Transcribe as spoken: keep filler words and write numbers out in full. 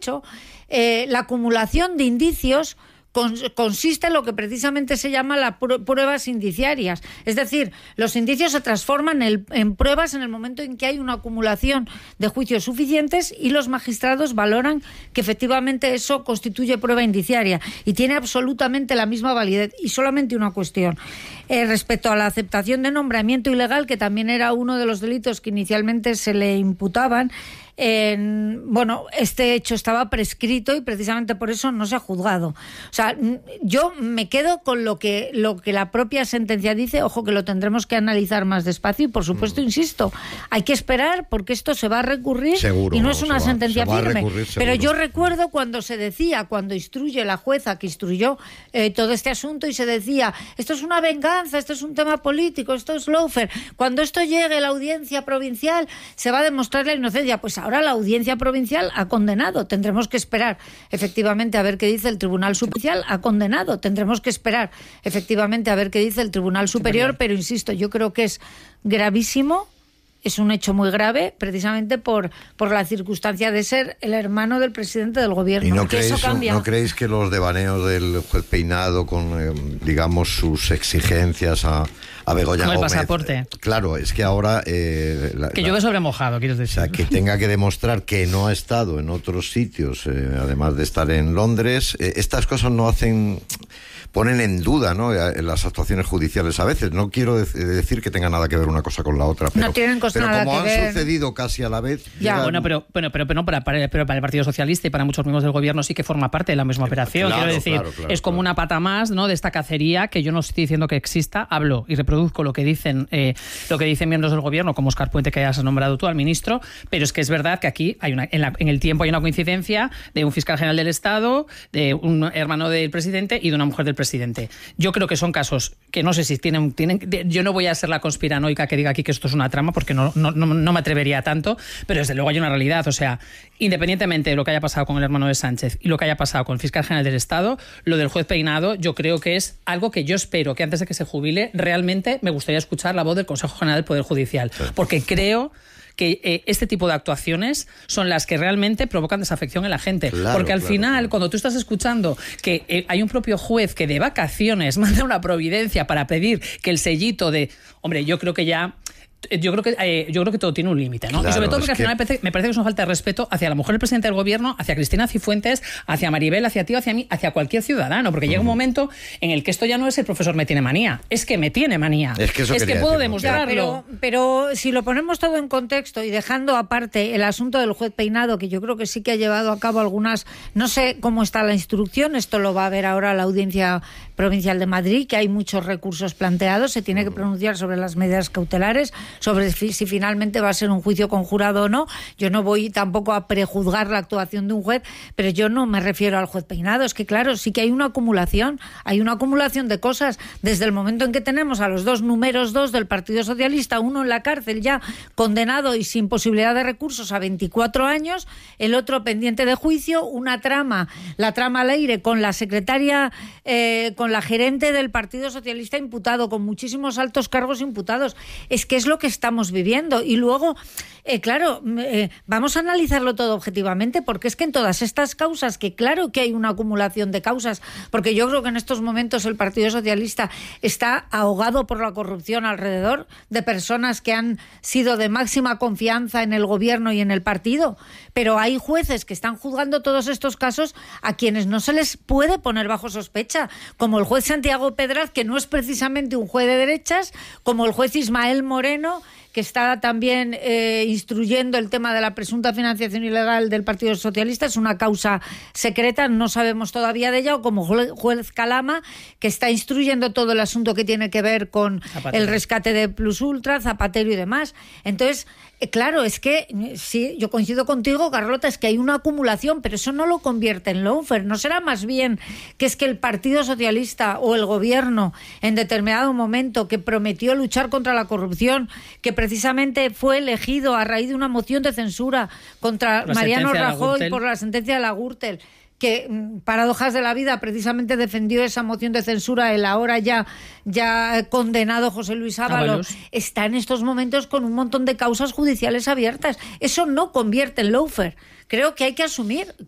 hecho, eh, la acumulación de indicios consiste en lo que precisamente se llama las pruebas indiciarias. Es decir, los indicios se transforman en, en pruebas en el momento en que hay una acumulación de juicios suficientes y los magistrados valoran que efectivamente eso constituye prueba indiciaria y tiene absolutamente la misma validez. Y solamente una cuestión. Eh, respecto a la aceptación de nombramiento ilegal, que también era uno de los delitos que inicialmente se le imputaban, Eh, bueno, este hecho estaba prescrito y precisamente por eso no se ha juzgado. O sea, yo me quedo con lo que lo que la propia sentencia dice. Ojo, que lo tendremos que analizar más despacio y por supuesto, mm. insisto, hay que esperar porque esto se va a recurrir. Seguro, y no no, es una se sentencia va, se firme. Va Pero yo recuerdo cuando se decía, cuando instruye la jueza que instruyó eh, todo este asunto y se decía, esto es una venganza, esto es un tema político, esto es lawfare. Cuando esto llegue a la audiencia provincial se va a demostrar la inocencia. Pues ahora la audiencia provincial ha condenado. Tendremos que esperar efectivamente a ver qué dice el Tribunal Superior. Ha condenado. Tendremos que esperar efectivamente a ver qué dice el Tribunal Superior. Pero insisto, yo creo que es gravísimo. Es un hecho muy grave, precisamente por, por la circunstancia de ser el hermano del presidente del gobierno. ¿Y no, que creéis, eso cambia? ¿no creéis que los devaneos del juez Peinado con, eh, digamos, sus exigencias a, a Begoña Gómez? Gómez? El pasaporte. Eh, claro, es que ahora... Eh, la, que la, llueve sobre mojado, quieres decir. O sea, que tenga que demostrar que no ha estado en otros sitios, eh, además de estar en Londres. Eh, estas cosas no hacen... ponen en duda, ¿no?, las actuaciones judiciales a veces. No quiero de- decir que tenga nada que ver una cosa con la otra, pero, No tienen cosa pero nada como que han ver. sucedido casi a la vez... Ya, llegan- bueno, pero, pero, pero, pero, no para, para, pero para el Partido Socialista y para muchos miembros del gobierno sí que forma parte de la misma operación. claro, Quiero decir, claro, claro, es como claro. una pata más, ¿no?, de esta cacería, que yo no estoy diciendo que exista, hablo y reproduzco lo que dicen eh, lo que dicen miembros del gobierno, como Óscar Puente, que hayas nombrado tú al ministro, pero es que es verdad que aquí hay una, en, la, en el tiempo hay una coincidencia de un fiscal general del Estado, de un hermano del presidente y de una mujer del presidente. Yo creo que son casos que no sé si tienen... tienen yo no voy a ser la conspiranoica que diga aquí que esto es una trama, porque no, no, no, no me atrevería tanto, pero desde luego hay una realidad. O sea, independientemente de lo que haya pasado con el hermano de Sánchez y lo que haya pasado con el fiscal general del Estado, lo del juez Peinado yo creo que es algo que yo espero que antes de que se jubile realmente me gustaría escuchar la voz del Consejo General del Poder Judicial, porque creo que eh, este tipo de actuaciones son las que realmente provocan desafección en la gente. Claro, porque al claro, final, claro. cuando tú estás escuchando que eh, hay un propio juez que de vacaciones manda una providencia para pedir que el sellito de... Hombre, yo creo que ya... Yo creo que eh, yo creo que todo tiene un límite, ¿no? Claro, y sobre todo porque es al final que... me parece, me parece que es una falta de respeto hacia la mujer del presidente del gobierno, hacia Cristina Cifuentes, hacia Maribel, hacia ti, hacia mí, hacia cualquier ciudadano, porque uh-huh. llega un momento en el que esto ya no es el profesor me tiene manía, es que me tiene manía. Es que, eso es que puedo decir, demostrarlo. Pero, pero si lo ponemos todo en contexto y dejando aparte el asunto del juez Peinado, que yo creo que sí que ha llevado a cabo algunas, no sé cómo está la instrucción, esto lo va a ver ahora la Audiencia Provincial de Madrid, que hay muchos recursos planteados, se tiene que pronunciar sobre las medidas cautelares, sobre si, si finalmente va a ser un juicio conjurado o no. Yo no voy tampoco a prejuzgar la actuación de un juez, pero yo no me refiero al juez Peinado. Es que claro, sí que hay una acumulación, hay una acumulación de cosas desde el momento en que tenemos a los dos números dos del Partido Socialista, uno en la cárcel ya condenado y sin posibilidad de recursos a veinticuatro años, el otro pendiente de juicio, una trama, la trama al aire con la secretaria, eh, con la gerente del Partido Socialista imputado, con muchísimos altos cargos imputados. Es que es lo que estamos viviendo. Y luego, eh, claro, eh, vamos a analizarlo todo objetivamente, porque es que en todas estas causas, que claro que hay una acumulación de causas, porque yo creo que en estos momentos el Partido Socialista está ahogado por la corrupción alrededor de personas que han sido de máxima confianza en el gobierno y en el partido, pero hay jueces que están juzgando todos estos casos a quienes no se les puede poner bajo sospecha, como el juez Santiago Pedraz, que no es precisamente un juez de derechas, como el juez Ismael Moreno, que está también eh, instruyendo el tema de la presunta financiación ilegal del Partido Socialista. Es una causa secreta, no sabemos todavía de ella, o como juez Calama, que está instruyendo todo el asunto que tiene que ver con Zapatero, el rescate de Plus Ultra, Zapatero y demás. Entonces, eh, claro, es que sí, yo coincido contigo, Carlota, es que hay una acumulación, pero eso no lo convierte en lawfare. ¿No será más bien que es que el Partido Socialista o el gobierno en determinado momento, que prometió luchar contra la corrupción, que precisamente fue elegido a raíz de una moción de censura contra la Mariano Rajoy la por la sentencia de la Gürtel, que, paradojas de la vida, precisamente defendió esa moción de censura el ahora ya, ya condenado José Luis Ábalos, está en estos momentos con un montón de causas judiciales abiertas? Eso no convierte en lawfare. Creo que hay que asumir